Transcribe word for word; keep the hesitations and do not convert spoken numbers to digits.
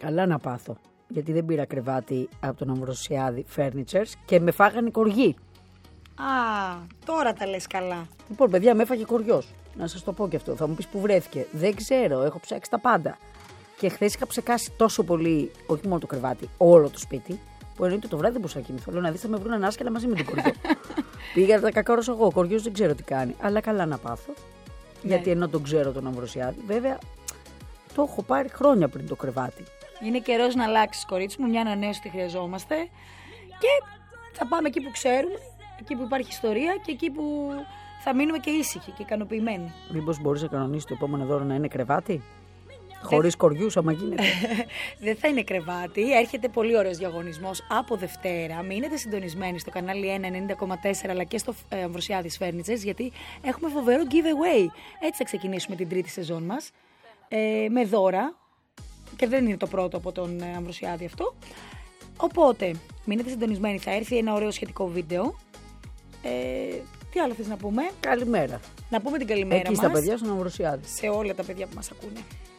Καλά να πάθω. Γιατί δεν πήρα κρεβάτι από τον Αμβροσιάδη Furnitures και με φάγανε κοργί. Α, τώρα τα λες καλά. Λοιπόν, παιδιά, με έφαγε κοριός. Να σας το πω και αυτό. Θα μου πεις που βρέθηκε. Δεν ξέρω, έχω ψάξει τα πάντα. Και χθες είχα ψεκάσει τόσο πολύ, όχι μόνο το κρεβάτι, όλο το σπίτι, που εννοείται το βράδυ δεν μπορούσα να κοιμηθώ. Λέω να δεις, θα με βρουν άσχελα μαζί με την κοριό. Πήγα τα κακόρωσα εγώ. Ο κοριός δεν ξέρω τι κάνει. Αλλά καλά να πάθω. Ναι. Γιατί ενώ τον ξέρω τον Αμβροσιάδη, βέβαια το έχω πάρει χρόνια πριν το κρεβάτι. Είναι καιρός να αλλάξεις, κορίτσι μου, μια ανανέωση τη χρειαζόμαστε. Και θα πάμε εκεί που ξέρουμε, εκεί που υπάρχει ιστορία και εκεί που θα μείνουμε και ήσυχοι και ικανοποιημένοι. Μήπως μπορείς να κανονίσεις το επόμενο δώρο να είναι κρεβάτι? Χωρίς κοριούς, άμα γίνεται. Δεν θα είναι κρεβάτι. Έρχεται πολύ ωραίος διαγωνισμός από Δευτέρα. Μείνετε συντονισμένοι στο κανάλι ένα ενενήντα κόμμα τέσσερα αλλά και στο Αμβροσιάδης Furnitures, γιατί έχουμε φοβερό giveaway. Έτσι θα ξεκινήσουμε την τρίτη σεζόν μας. Ε, με δώρα. Και δεν είναι το πρώτο από τον Αμβροσιάδη αυτό. Οπότε, μείνετε συντονισμένοι. Θα έρθει ένα ωραίο σχετικό βίντεο. Ε, τι άλλο θες να πούμε? Καλημέρα. Να πούμε την καλημέρα εκεί μας. Εκεί στα παιδιά στον Αμβροσιάδη. Σε όλα τα παιδιά που μας ακούνε.